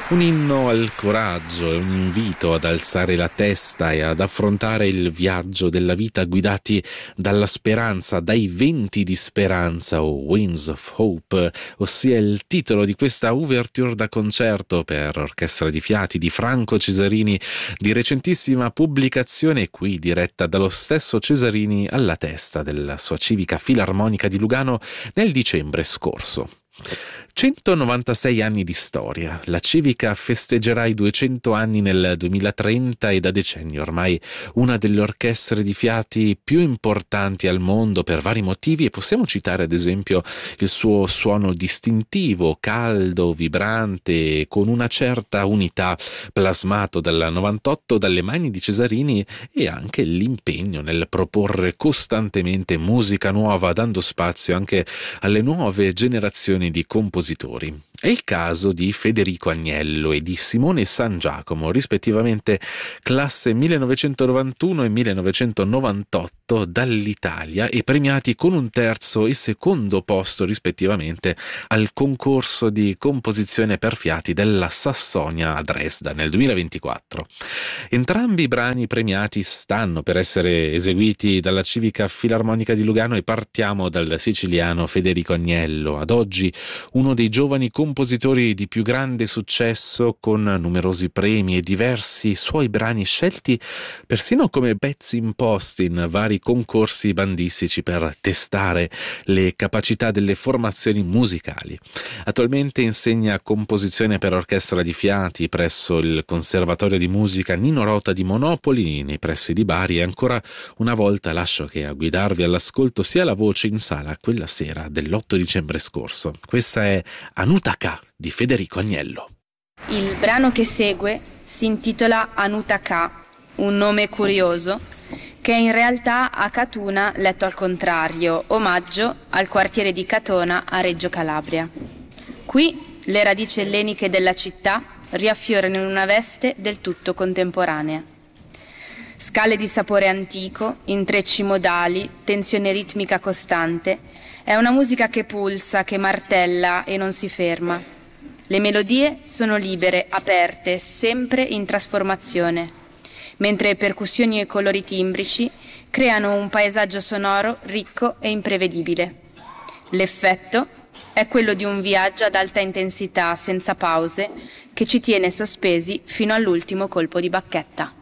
Un inno al coraggio e un invito ad alzare la testa e ad affrontare il viaggio della vita guidati dalla speranza, dai venti di speranza o Winds of Hope, ossia il titolo di questa ouverture da concerto per orchestra di fiati di Franco Cesarini, di recentissima pubblicazione, qui diretta dallo stesso Cesarini alla testa della sua civica filarmonica di Lugano nel dicembre scorso. 196 anni di storia. La Civica festeggerà i 200 anni nel 2030 e da decenni ormai una delle orchestre di fiati più importanti al mondo per vari motivi, e possiamo citare ad esempio il suo suono distintivo, caldo, vibrante, con una certa unità, plasmato dal 98 dalle mani di Cesarini, e anche l'impegno nel proporre costantemente musica nuova, dando spazio anche alle nuove generazioni di compositori. È il caso di Federico Agnello e di Simone San Giacomo, rispettivamente classe 1991 e 1998 dall'Italia, e premiati con un terzo e secondo posto rispettivamente al concorso di composizione per fiati della Sassonia a Dresda nel 2024. Entrambi i brani premiati stanno per essere eseguiti dalla Civica Filarmonica di Lugano, e partiamo dal siciliano Federico Agnello, ad oggi uno dei giovani compositori di più grande successo, con numerosi premi e diversi suoi brani scelti persino come pezzi imposti in vari concorsi bandistici per testare le capacità delle formazioni musicali. Attualmente insegna composizione per orchestra di fiati presso il Conservatorio di Musica Nino Rota di Monopoli, nei pressi di Bari, e ancora una volta lascio che a guidarvi all'ascolto sia la voce in sala quella sera dell'8 dicembre scorso. Questa è Anutaka di Federico Agnello. Il brano che segue si intitola Anutaka, un nome curioso che è in realtà Acatuna letto al contrario, omaggio al quartiere di Catona a Reggio Calabria. Qui le radici elleniche della città riaffiorano in una veste del tutto contemporanea. Scale di sapore antico, intrecci modali, tensione ritmica costante. È una musica che pulsa, che martella e non si ferma. Le melodie sono libere, aperte, sempre in trasformazione, mentre percussioni e colori timbrici creano un paesaggio sonoro ricco e imprevedibile. L'effetto è quello di un viaggio ad alta intensità, senza pause, che ci tiene sospesi fino all'ultimo colpo di bacchetta.